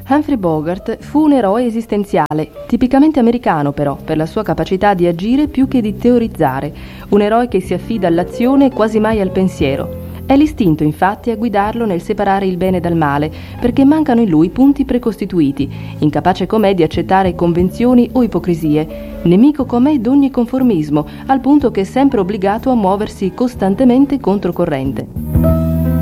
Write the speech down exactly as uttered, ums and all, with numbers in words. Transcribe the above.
Humphrey Bogart fu un eroe esistenziale, tipicamente americano però, per la sua capacità di agire più che di teorizzare, un eroe che si affida all'azione e quasi mai al pensiero. È l'istinto infatti a guidarlo nel separare il bene dal male, perché mancano in lui punti precostituiti, incapace com'è di accettare convenzioni o ipocrisie, nemico com'è d'ogni conformismo, al punto che è sempre obbligato a muoversi costantemente controcorrente.